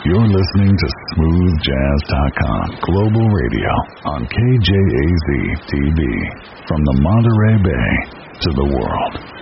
You're listening to SmoothJazz.com Global Radio on KJAZ TV. From the Monterey Bay to the world.